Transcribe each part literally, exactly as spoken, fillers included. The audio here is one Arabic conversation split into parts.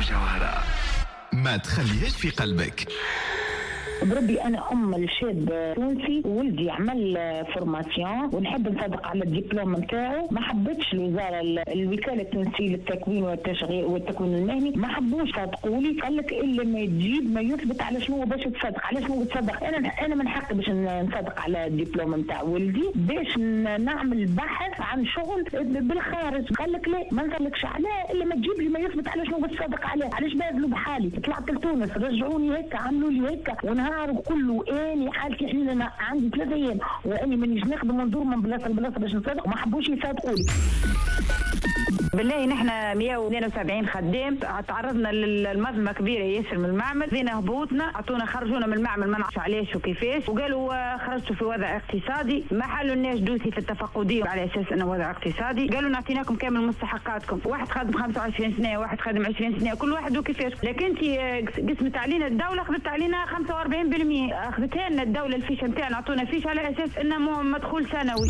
جوهرة ما تخليهاش في قلبك. بربي انا ام الشاب تونسي وولدي عمل فورماسيون ونحب نصدق على الدبلوم نتاعو. ما حبتش الوزاره الوكاله التونسيه للتكوين والتشغيل والتكوين المهني ما حبوش صدقوا لي. قال لك الا ما تجيب ما يثبت على شنو باش تصدق على شنو تصدق. انا انا من حقي باش نصدق على الدبلوم نتاع ولدي باش نعمل بحث عن شغل بالخارج. قال لك لا ما نقولكش علاه الا ما تجيب لي ما يثبت على شنو بتصدق عليه. علاش باذلوا بحالي طلعت لتونس رجعوني هيك عملوا لي هيك ونهار كله اني حالتي حين انا عندي ثلاثة ايام واني مانيش نخدم وندور من بلاصه لبلاصه باش نصدق. ما حبوش يصدقوا لي. بالله نحن مئة واثنين وسبعين خدام تعرضنا للمظلمه كبيره ياسر من المعمل. زينا هبوطنا عطونا خرجونا من المعمل ما نعرفش علاش وكيفاش وقالوا خرجتوا في وضع اقتصادي. ما حلوا الناس دوسي في التفقديه على اساس انه وضع اقتصادي. قالوا نعطيناكم كامل مستحقاتكم. واحد خدم خمسة وعشرين سنه واحد خدم عشرين سنه كل واحد وكيفاش. لكن انت قسمت علينا الدوله اخذت علينا خمسة وأربعين بالمئة اخذتها لنا الدوله الفيشه نتاعنا عطونا فيش على اساس انه مدخول سنوي.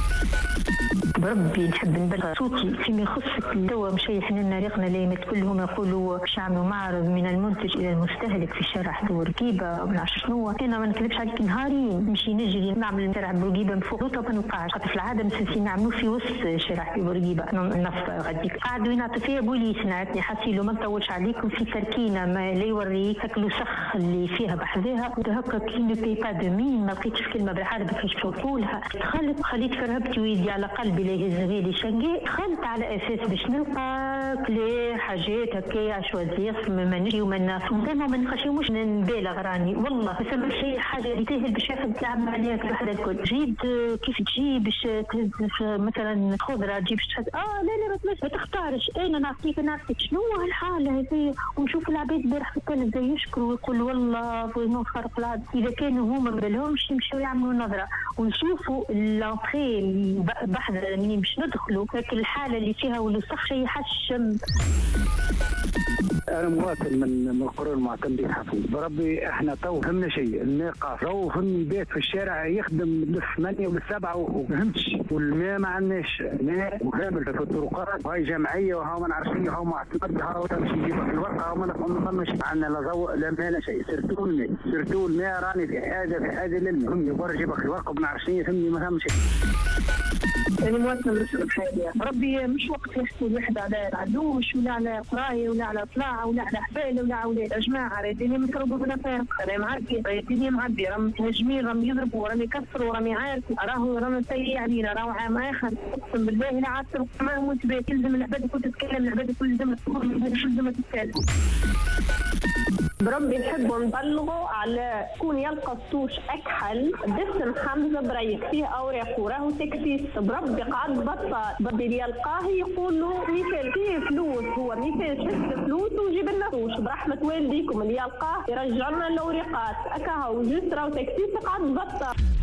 بربي نحب نبلغ صوتي فيما يخص الدواء مشيح لنا ريقنا ليمت كلهم يقولوا باش يعملوا معرض من المنتج الى المستهلك في شارع حدود بورقيبه وما نعرفش شنو. انا ما نكذبش عليك نهاري نمشي نجري نعمل شارع بورقيبه من فوق ما نوقعش خاطر في العاده مسلسين نعملوه في وسط شارع حدود بورقيبه نص غاديك قعدوا ينعطوا فيها بوليس نعتني حسيلو ما نطولش عليكم في تركينه ما لا يوريك تاكلوا سخ اللي فيها بحذاها هكا كي نو بي با دو مين ما لقيتش كلمه بالعربي كيفاش نقولها. دخلت خليت فرهبتي ويدي على قلبي يهزغيلي شنقي. دخلت على اساس باش نلقى كلي حاجات هكا عشوائيه ما نجي وما نفهم دائما ما نخشيوش نبالغ راني والله بس ما شيء حاجه اللي تاهل باش ياخذ تلعب عليها كل وحده الكل. جيب كيف تجيب باش مثلا خضره تجيب اه لا لا ما تختارش. انا نعطيك نعطيك شنو هالحاله هذه ونشوف العباد البارح في التلفزه يشكروا ويقولوا والله بغينا خارق العاده. اذا كانوا هما ما بالهمش يمشوا يعملوا نظره ونشوفوا لانطري بحذا مني باش ندخلوا لكن الحاله اللي فيها والوسخ شيء يحشم. انا مواطن من من القرى المعتمدين حفيظ. بربي احنا تو فهمنا شيء الناقه تو فهمني بيت في الشارع يخدم للثمانيه وللسبعه وفهمتش والماء ما عندناش ماء وكامل في الطرقات وهي جمعيه وها ما نعرفش وها معتمد ها تمشي نجيبها في الورقه وما نفهمش عندنا لا ضوء لا ماء لا شيء. سرتوا الماء سرتوا الماء راني في حاجه في حاجه للماء فهمني برا جيبها في الورقه وما نعرفش فهمني ما فهمش. أنا مواطنة مرسل بحالية. ربي مش وقت يحكي الواحد على العدوش ولا على قراية ولا على طلاعة ولا على حبالة ولا على أولاد. يا جماعة راهي الدنيا متربوا بلا فارق. راهي معدية راهي الدنيا معدية راهم متهاجمين راهم يضربوا راهم يكسروا راهم يعاركوا راهو راهم سيء علينا راهو عام آخر. أقسم بالله لا عارفة معهم وانتباه يلزم العباد كل تتكلم العباد كل لازم تقول لازم تتكلم. بربي نحبوا نبلغوا على كون يلقى السوش أكحل دسم حمزة بريك فيه أوراق وراه تكسيس. بربي قعد بطل بربي اللي يلقاه يقول له مثال فيه فلوس هو مثال شفت فلوس وجيب لنا سوش برحمة والديكم اللي يلقاه يرجع لنا الأوراقات أكاها وجسرة وتكسيس قعد بطل.